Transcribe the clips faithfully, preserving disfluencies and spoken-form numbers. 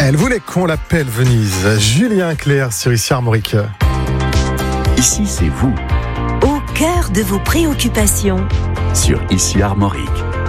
Elle voulait qu'on l'appelle Venise. Julien Clerc sur Ici Armorique. Ici, c'est vous. Au cœur de vos préoccupations. Sur Ici Armorique.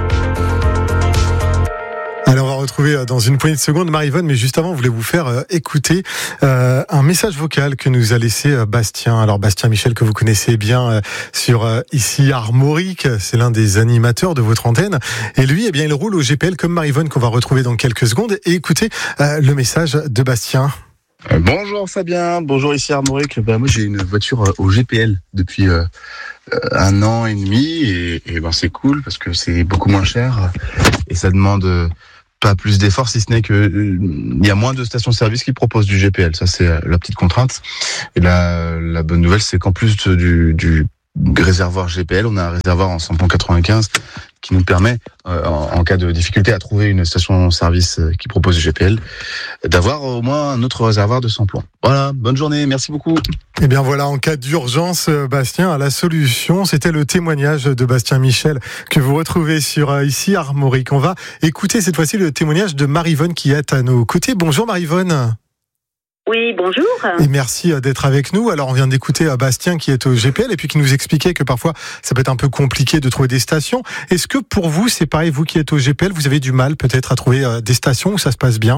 Alors on va retrouver dans une poignée de secondes Marie-Vonne, mais juste avant, on voulait vous faire euh, écouter euh, un message vocal que nous a laissé euh, Bastien. Alors Bastien Michel, que vous connaissez bien euh, sur euh, Ici Armorique, c'est l'un des animateurs de votre antenne. Et lui, eh bien, il roule au G P L comme Marie-Vonne, qu'on va retrouver dans quelques secondes. Et écoutez euh, le message de Bastien. Euh, bonjour Fabien, bonjour Ici Armorique. Bah, moi j'ai une voiture euh, au G P L depuis euh, euh, un an et demi et, et ben c'est cool parce que c'est beaucoup moins cher et ça demande euh, pas plus d'efforts, si ce n'est que euh, il y a moins de stations-service qui proposent du G P L. Ça c'est euh, la petite contrainte. Et la, la bonne nouvelle, c'est qu'en plus du, du réservoir G P L, on a un réservoir en samplon quatre-vingt-quinze qui nous permet, euh, en, en cas de difficulté à trouver une station-service qui propose du G P L, d'avoir au moins un autre réservoir de samplon. Voilà, bonne journée, merci beaucoup. Eh bien voilà, en cas d'urgence, Bastien a la solution. C'était le témoignage de Bastien Michel que vous retrouvez sur Ici Armorique. On va écouter cette fois-ci le témoignage de Marie-Vonne qui est à nos côtés. Bonjour Marie-Vonne. Oui, bonjour. Et merci d'être avec nous. Alors, on vient d'écouter Bastien qui est au G P L et puis qui nous expliquait que parfois, ça peut être un peu compliqué de trouver des stations. Est-ce que pour vous, c'est pareil, vous qui êtes au G P L, vous avez du mal peut-être à trouver des stations où ça se passe bien ?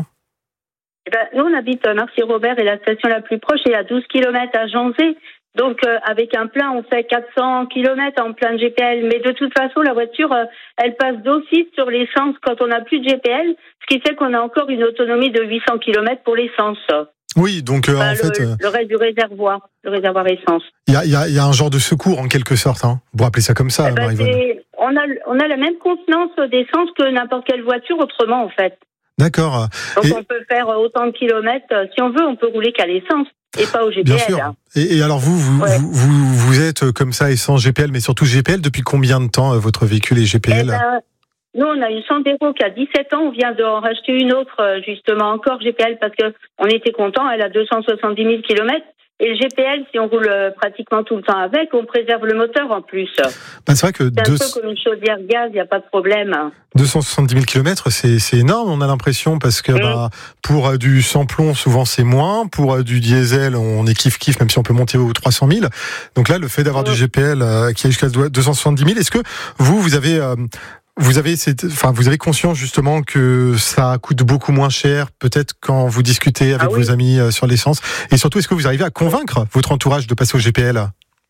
Eh ben, nous, on habite Marcy-Robert et la station la plus proche est à douze kilomètres à Janzé. Donc, euh, avec un plein, on fait quatre cents kilomètres en plein de G P L. Mais de toute façon, la voiture, euh, elle passe d'office sur l'essence quand on n'a plus de G P L, ce qui fait qu'on a encore une autonomie de huit cents kilomètres pour l'essence. Oui, donc euh, enfin, en le, fait... Euh, le reste du réservoir, le réservoir essence. Il y a, y, a, y a un genre de secours en quelque sorte, hein. Vous appelez ça comme ça, eh ben, Marie-Vonne. On a, on a la même contenance d'essence que n'importe quelle voiture autrement, en fait. D'accord. Donc et... on peut faire autant de kilomètres. Si on veut, on peut rouler qu'à l'essence et pas au G P L. Bien sûr. Et, et alors vous, vous, ouais. vous, vous, vous êtes comme ça essence G P L, mais surtout G P L, depuis combien de temps votre véhicule est G P L ? eh ben, Nous, on a une Sandero qui a dix-sept ans. On vient d'en racheter une autre, justement, encore G P L, parce que on était content. Elle a deux cent soixante-dix mille kilomètres. Et le G P L, si on roule pratiquement tout le temps avec, on préserve le moteur en plus. Ben, c'est vrai que c'est deux... un peu comme une chaudière gaz, il n'y a pas de problème. deux cent soixante-dix mille kilomètres, c'est, c'est énorme, on a l'impression, parce que mmh. bah, pour du sans-plomb, souvent c'est moins. Pour du diesel, on est kiff-kiff, même si on peut monter aux trois cent mille. Donc là, le fait d'avoir mmh. du G P L euh, qui est jusqu'à deux cent soixante-dix mille, est-ce que vous, vous avez... Euh, Vous avez, cette, enfin, vous avez conscience justement que ça coûte beaucoup moins cher, peut-être quand vous discutez avec ah oui. vos amis sur l'essence. Et surtout, est-ce que vous arrivez à convaincre votre entourage de passer au G P L ?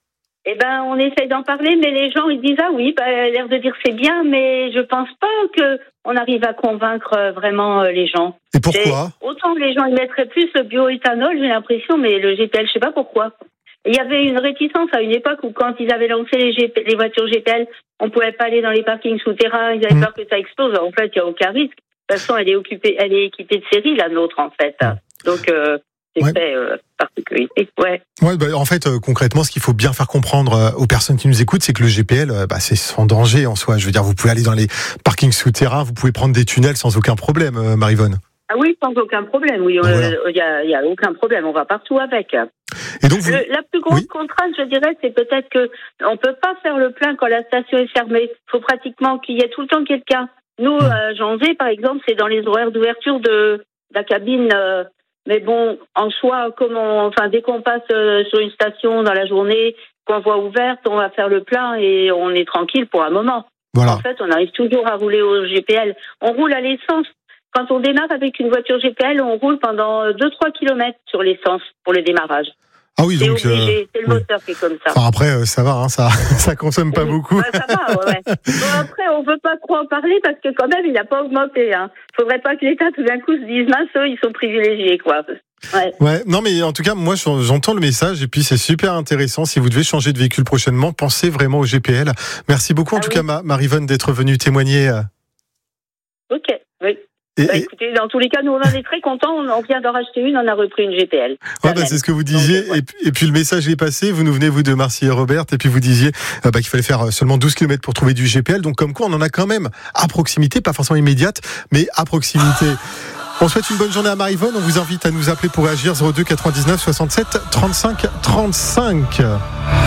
Eh ben, on essaye d'en parler, mais les gens ils disent ah oui, bah, l'air de dire c'est bien, mais je pense pas que on arrive à convaincre vraiment les gens. Et pourquoi ? C'est, autant les gens ils mettraient plus le bioéthanol, j'ai l'impression, mais le G P L, je sais pas pourquoi. Il y avait une réticence à une époque où quand ils avaient lancé les, G P, les voitures G P L, on pouvait pas aller dans les parkings souterrains, ils avaient mmh. peur que ça explose. En fait, il n'y a aucun risque. De toute façon, elle est occupée, elle est équipée de série, la nôtre, en fait. Donc, euh, c'est ouais. fait euh, par sécurité. Ouais. Ouais, bah, en fait, euh, concrètement, ce qu'il faut bien faire comprendre euh, aux personnes qui nous écoutent, c'est que le G P L, euh, bah, c'est sans danger en soi. Je veux dire, vous pouvez aller dans les parkings souterrains, vous pouvez prendre des tunnels sans aucun problème, euh, Marie-Vonne. Ah oui, sans aucun problème. Oui, il voilà. n'y a, y a aucun problème. On va partout avec. Et donc vous... le, la plus grosse oui. contrainte, je dirais, c'est peut-être que on peut pas faire le plein quand la station est fermée. Il faut pratiquement qu'il y ait tout le temps quelqu'un. Nous, mmh. à Janzé, par exemple, c'est dans les horaires d'ouverture de, de la cabine. Euh, mais bon, en soi, comme on, enfin, dès qu'on passe euh, sur une station dans la journée, qu'on voit ouverte, on va faire le plein et on est tranquille pour un moment. Voilà. En fait, on arrive toujours à rouler au G P L. On roule à l'essence. Quand on démarre avec une voiture G P L, on roule pendant deux à trois kilomètres sur l'essence pour le démarrage. Ah oui, c'est donc obligé, euh, c'est le moteur oui. qui est comme ça. Enfin après, euh, ça va, hein, ça, ça consomme pas oui. beaucoup. Ouais, ça va, ouais. Bon, après, on veut pas trop en parler parce que quand même, il n'a pas augmenté. Hein. Faudrait pas que l'État tout d'un coup se dise mince, eux, ils sont privilégiés, quoi. Ouais. ouais. Non, mais en tout cas, moi, j'entends le message et puis c'est super intéressant. Si vous devez changer de véhicule prochainement, pensez vraiment au G P L. Merci beaucoup, en ah, tout oui. cas, Marie-Vonne, d'être venue témoigner. Ok, oui. Et, bah, écoutez, dans tous les cas, nous on en est très contents. On vient d'en racheter une, on a repris une G P L. Ouais, bah, c'est ce que vous disiez. Donc, ouais. et, puis, et puis le message est passé. Vous nous venez vous de Marcy-Robert et puis vous disiez euh, bah, qu'il fallait faire seulement douze kilomètres pour trouver du G P L. Donc comme quoi, on en a quand même à proximité, pas forcément immédiate, mais à proximité. On souhaite une bonne journée à Marie-Vonne. On vous invite à nous appeler pour réagir zéro deux quatre-vingt-dix-neuf soixante-sept trente-cinq trente-cinq.